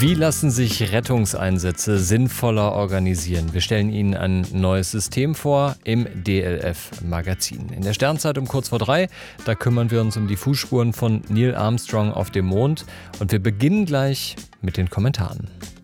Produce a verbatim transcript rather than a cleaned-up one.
Wie lassen sich Rettungseinsätze sinnvoller organisieren? Wir stellen Ihnen ein neues System vor im D L F-Magazin. In der Sternzeit um kurz vor drei, da kümmern wir uns um die Fußspuren von Neil Armstrong auf dem Mond. Und wir beginnen gleich mit den Kommentaren.